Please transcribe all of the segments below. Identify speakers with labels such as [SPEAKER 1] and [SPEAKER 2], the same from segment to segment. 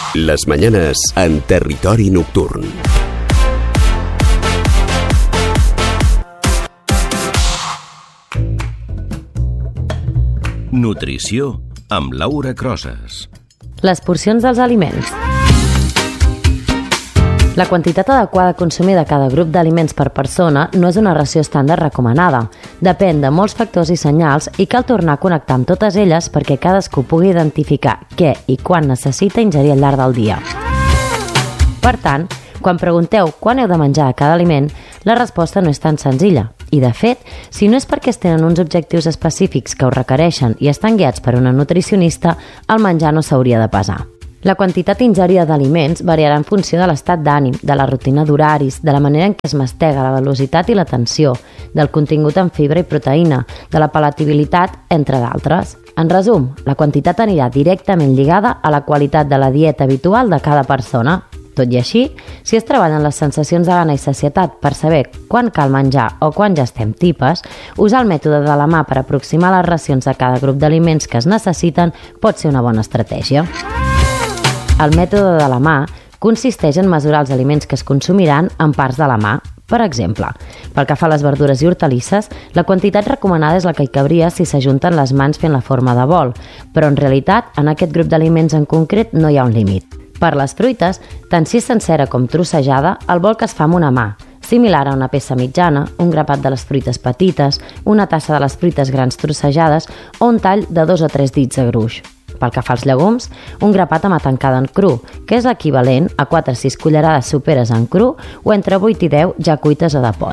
[SPEAKER 1] Las mañanas en Territori Nocturn.
[SPEAKER 2] Nutrició amb Laura Crosas.
[SPEAKER 3] Les porcions dels aliments. La quantitat adequada a consumir de cada grup d'aliments per persona no és una ració estàndard recomanada. Depèn de molts factors i senyals i cal tornar a connectar amb totes elles perquè cadascú pugui identificar què i quan necessita ingerir al llarg del dia. Per tant, quan pregunteu quan heu de menjar cada aliment, la resposta no és tan senzilla. I, de fet, si no és perquè es tenen uns objectius específics que ho requereixen i estan guiats per una nutricionista, el menjar no s'hauria de pesar. La quantitat ingerida d'aliments variarà en funció de l'estat d'ànim, de la rutina d'horaris, de la manera en què es mastega, la velocitat i la tensió, del contingut en fibra i proteïna, de la palatabilitat, entre d'altres. En resum, la quantitat anirà directament lligada a la qualitat de la dieta habitual de cada persona. Tot i així, si es treballen les sensacions de gana i sacietat per saber quan cal menjar o quan ja estem tipes, usar el mètode de la mà per aproximar les racions de cada grup d'aliments que es necessiten pot ser una bona estratègia. El mètode de la mà consisteix en mesurar els aliments que es consumiran en parts de la mà. Per exemple, pel que fa a les verdures i hortalisses, la quantitat recomanada és la que hi cabria si s'ajunten les mans fent la forma de bol, però en realitat, en aquest grup d'aliments en concret no hi ha un límit. Per les fruites, tant si és sencera com trossejada, el bol que es fa amb una mà, similar a una peça mitjana, un grapat de les fruites petites, una tassa de les fruites grans trossejades o un tall de 2 o 3 dits de gruix. Pel que fa als llegums, un grapat amb tancada en cru, que és l'equivalent a 4 o 6 cullerades soperes en cru o entre 8 i 10 ja cuites o de pot.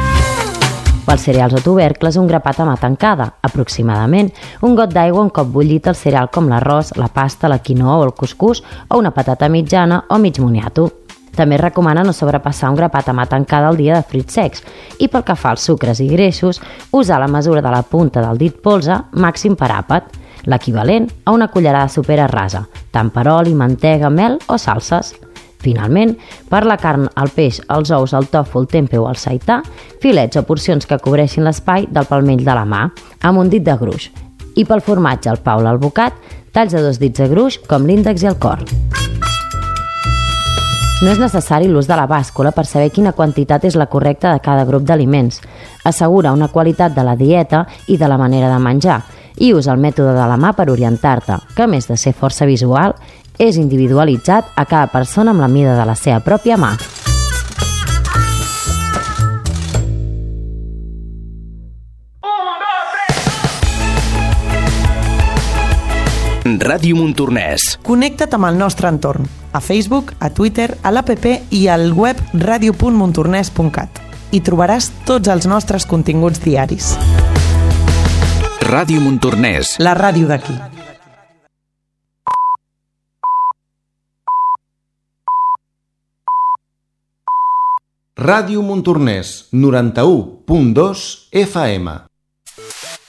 [SPEAKER 3] Pels cereals o tubercles, un grapat amb tancada, aproximadament un got d'aigua, un cop bullit el cereal com l'arròs, la pasta, la quinoa o el cuscús o una patata mitjana o mig moniato. També es recomana no sobrepassar un grapat amb tancada al dia de fruits secs i pel que fa als sucres i greixos, usar la mesura de la punta del dit polze màxim per àpat, l'equivalent a una cullerada sopera rasa, tant per oli, mantega, mel o salses. Finalment, per la carn, el peix, els ous, el tofu, el tempeh o el seità, filets o porcions que cobreixin l'espai del palmell de la mà, amb un dit de gruix. I pel formatge, el pa o l'alvocat, talls de 2 dits de gruix, com l'índex i el cor. No és necessari l'ús de la bàscula per saber quina quantitat és la correcta de cada grup d'aliments. Assegura una qualitat de la dieta i de la manera de menjar, i usa el mètode de la mà per orientar-te, que a més de ser força visual, és individualitzat a cada persona amb la mida de la seva pròpia mà.
[SPEAKER 2] Ràdio Montornès.
[SPEAKER 4] Connecta't amb el nostre entorn, a Facebook, a Twitter, a l'APP i al web radio.montornès.cat. Hi trobaràs tots els nostres continguts diaris.
[SPEAKER 2] Ràdio Montornès.
[SPEAKER 4] La ràdio d'aquí.
[SPEAKER 5] Ràdio Montornès, 91.2 FM.